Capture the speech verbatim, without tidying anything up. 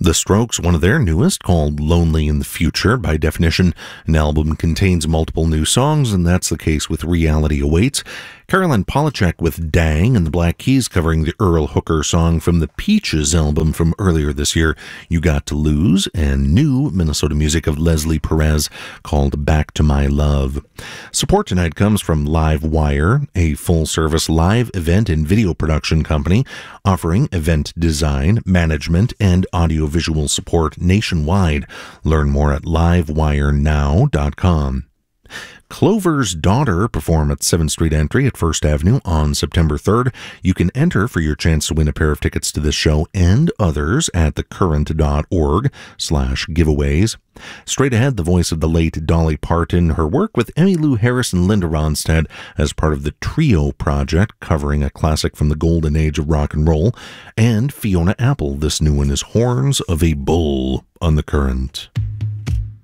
The Strokes, one of their newest, called Lonely in the Future. By definition, an album contains multiple new songs, and that's the case with Reality Awaits. Caroline Polachek with Dang, and the Black Keys covering the Earl Hooker song from the Peaches album from earlier this year, You Got to Lose, and new Minnesota music of Leslie Perez called Back to My Love. Support tonight comes from Livewire, a full-service live event and video production company offering event design, management, and audiovisual support nationwide. Learn more at livewire now dot com. Clover's Daughter perform at seventh Street Entry at First Avenue on September third. You can enter for your chance to win a pair of tickets to this show and others at thecurrent.org slash giveaways. Straight ahead, the voice of the late Dolly Parton, her work with Emmylou Harris and Linda Ronstadt as part of the Trio Project, covering a classic from the golden age of rock and roll, and Fiona Apple. This new one is Horns of a Bull on The Current.